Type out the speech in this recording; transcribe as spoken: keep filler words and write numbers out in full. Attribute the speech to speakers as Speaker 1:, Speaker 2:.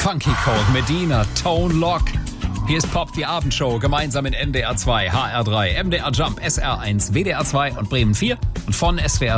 Speaker 1: Funky Cold, Medina, Tone Lock. Hier ist Pop, die Abendshow, gemeinsam in N D R zwei, H R drei, M D R Jump, S R eins, W D R zwei und Bremen vier und von S W R